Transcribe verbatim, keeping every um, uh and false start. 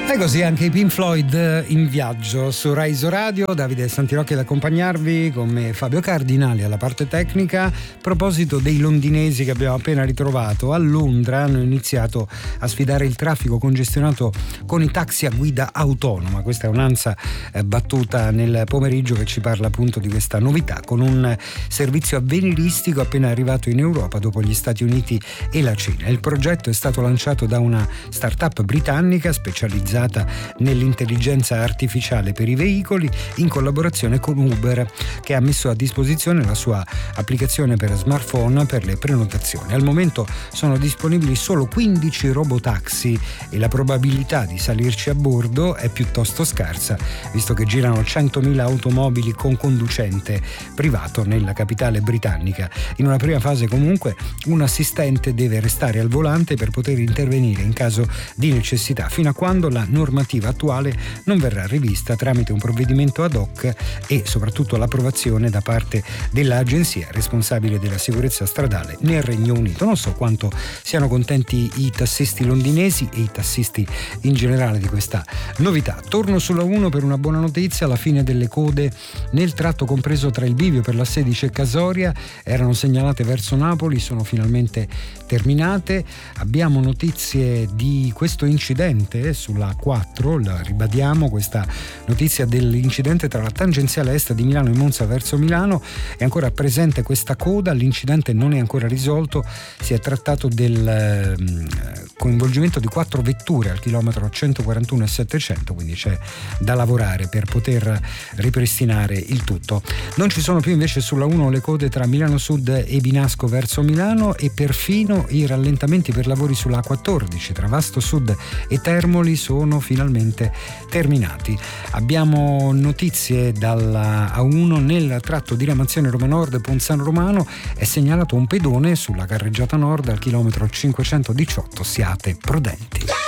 E così anche i Pink Floyd in viaggio su Rai Radio. Davide Santirocchi ad accompagnarvi, con me Fabio Cardinali alla parte tecnica. A proposito dei londinesi che abbiamo appena ritrovato, a Londra hanno iniziato a sfidare il traffico congestionato con i taxi a guida autonoma. Questa è un'ansa eh, battuta nel pomeriggio che ci parla appunto di questa novità, con un servizio avveniristico appena arrivato in Europa dopo gli Stati Uniti e la Cina. Il progetto è stato lanciato da una startup britannica specializzata nell'intelligenza artificiale per i veicoli, in collaborazione con Uber, che ha messo a disposizione la sua applicazione per smartphone per le prenotazioni. Al momento sono disponibili solo quindici robotaxi e la probabilità di salirci a bordo è piuttosto scarsa, visto che girano centomila automobili con conducente privato nella capitale britannica. In una prima fase comunque un assistente deve restare al volante per poter intervenire in caso di necessità, fino a quando la normativa attuale non verrà rivista tramite un provvedimento ad hoc e soprattutto l'approvazione da parte dell'agenzia responsabile della sicurezza stradale nel Regno Unito. Non so quanto siano contenti i tassisti londinesi e i tassisti in generale di questa novità. Torno sulla uno per una buona notizia: alla fine delle code nel tratto compreso tra il bivio per la sedici e Casoria erano segnalate verso Napoli, sono finalmente terminate. Abbiamo notizie di questo incidente sulla quattro, la ribadiamo, questa notizia dell'incidente tra la tangenziale est di Milano e Monza verso Milano. È ancora presente questa coda, l'incidente non è ancora risolto, si è trattato del eh, coinvolgimento di quattro vetture al chilometro centoquarantuno e settecento, quindi c'è da lavorare per poter ripristinare il tutto. Non ci sono più invece sulla uno le code tra Milano Sud e Binasco verso Milano, e perfino i rallentamenti per lavori sulla A quattordici tra Vasto Sud e Termoli sono finalmente terminati. Abbiamo notizie dalla A uno: nel tratto diramazione Roma Nord Ponzano Romano è segnalato un pedone sulla carreggiata nord al chilometro cinquecentodiciotto, siate prudenti.